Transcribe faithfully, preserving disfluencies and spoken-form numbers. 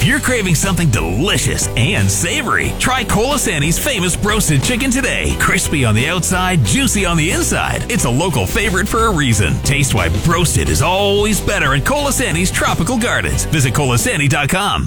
you're craving something delicious and savory, try Colasanti's famous broasted chicken today. Crispy on the outside, juicy on the inside. It's a local favorite for a reason. Taste why broasted is always better at Colasanti's Tropical Gardens. Visit colasanti dot com.